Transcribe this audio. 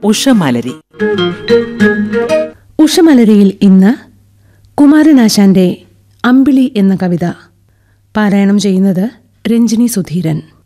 ഉഷമലരി. ഉഷമലരിയിൽ ഇന്ന് കുമാരനാശാന്റെ അമ്പിളി എന്ന കവിത പാരായണം ചെയ്യുന്നത് രഞ്ജിനി സുധീരൻ.